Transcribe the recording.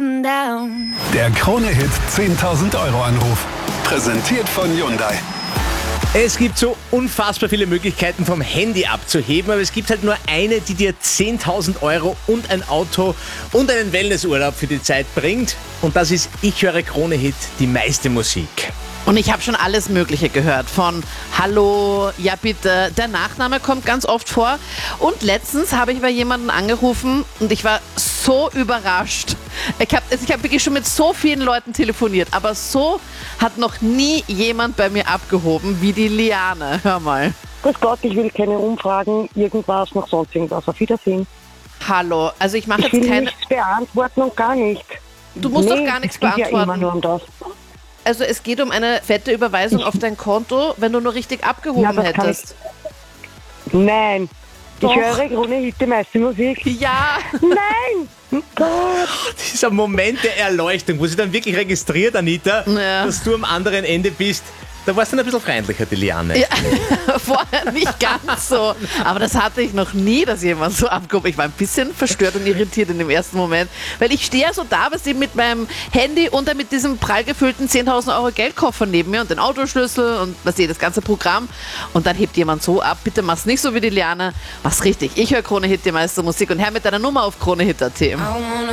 getting down. Der Krone-Hit 10.000 Euro Anruf. Präsentiert von Hyundai. Es gibt so unfassbar viele Möglichkeiten vom Handy abzuheben, aber es gibt halt nur eine, die dir 10.000 Euro und ein Auto und einen Wellnessurlaub für die Zeit bringt. Und das ist Ich höre Krone-Hit, die meiste Musik. Und ich habe schon alles Mögliche gehört. Von Hallo, ja bitte, der Nachname kommt ganz oft vor. Und letztens habe ich bei jemandem angerufen und ich war so überrascht. Ich hab wirklich schon mit so vielen Leuten telefoniert, aber so hat noch nie jemand bei mir abgehoben wie die Liane. Hör mal. Grüß Gott, ich will keine Umfragen, irgendwas, noch sonst irgendwas. Auf Wiedersehen. Hallo, also ich mache Ich will jetzt keine... nichts beantworten und gar nicht. Du musst doch gar nichts es geht ja immer beantworten. nur um das. Also es geht um eine fette Überweisung auf dein Konto, wenn du nur richtig abgehoben Ja, das kann hättest. Nein. Doch. Ich höre Krone-Hit, die meiste Musik. Ja, Nein! Gott. Dieser Moment der Erleuchtung, wo sie dann wirklich registriert, Anita, Ja. dass du am anderen Ende bist. Da warst du dann ein bisschen freundlicher, die Liane. ja. Vorher nicht ganz so. Aber das hatte ich noch nie, dass jemand so abgehoben. Ich war ein bisschen verstört und irritiert in dem ersten Moment. Weil ich stehe ja so da, was mit meinem Handy und dann mit diesem prall gefüllten 10.000 Euro Geldkoffer neben mir und den Autoschlüssel und das ganze Programm. Und dann hebt jemand so ab. Bitte mach's nicht so wie die Liane. Mach's richtig. Ich höre Krone-Hit, die meiste Musik. Und hör mit deiner Nummer auf Krone-Hit.at.